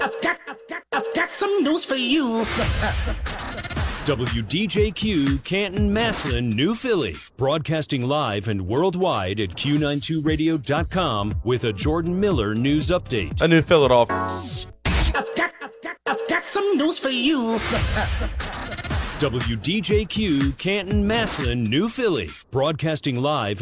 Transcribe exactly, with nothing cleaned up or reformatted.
I've got, I've got, I've got some news for you. W D J Q, Canton, Massillon, New Philly. Broadcasting live and worldwide at Q ninety-two radio dot com with a Jordan Miller news update. A new Philadelphia. I've got, I've got, I've got some news for you. W D J Q, Canton, Massillon, New Philly. Broadcasting live